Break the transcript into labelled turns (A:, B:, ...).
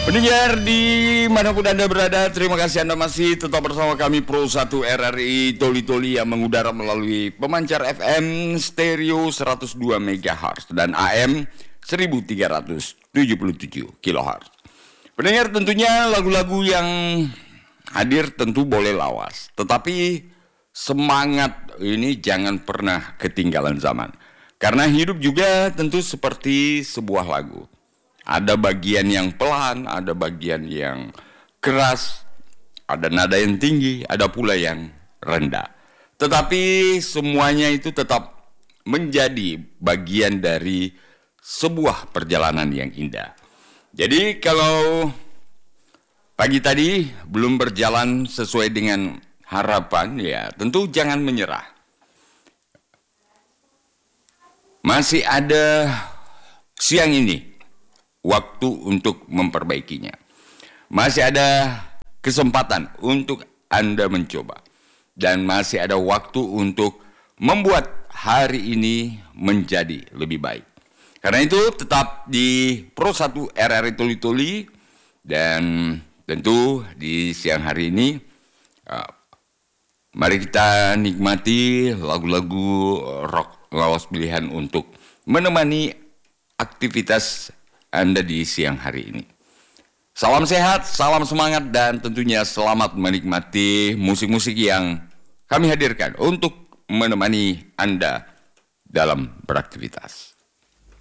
A: Pendengar dimanapun Anda berada, terima kasih Anda masih tetap bersama kami Pro 1 RRI Toli-Toli yang mengudara melalui pemancar FM stereo 102 MHz dan AM 1377 kHz. Pendengar, tentunya lagu-lagu yang hadir tentu boleh lawas, tetapi semangat ini jangan pernah ketinggalan zaman. Karena hidup juga tentu seperti sebuah lagu. Ada bagian yang pelan, ada bagian yang keras, ada nada yang tinggi, ada pula yang rendah. Tetapi semuanya itu tetap menjadi bagian dari sebuah perjalanan yang indah. Jadi kalau pagi tadi belum berjalan sesuai dengan harapan, ya tentu jangan menyerah. Masih ada siang ini waktu untuk memperbaikinya. Masih ada kesempatan untuk Anda mencoba. Dan masih ada waktu untuk membuat hari ini menjadi lebih baik. Karena itu tetap di Pro 1 RRI Toli-Toli. Dan tentu di siang hari ini mari kita nikmati lagu-lagu rock lawas pilihan untuk menemani aktivitas Anda di siang hari ini. Salam sehat, salam semangat, dan tentunya selamat menikmati musik-musik yang kami hadirkan untuk menemani Anda dalam beraktivitas.